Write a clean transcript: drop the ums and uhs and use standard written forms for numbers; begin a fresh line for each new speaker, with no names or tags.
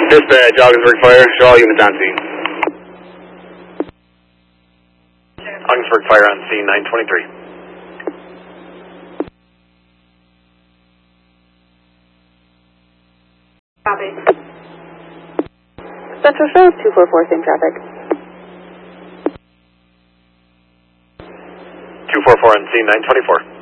Dispatch, Augsburg Fire, show all units on scene.
Augsburg Fire on scene, 923.
Copy. Central shows 244, same traffic.
244 on scene, 924.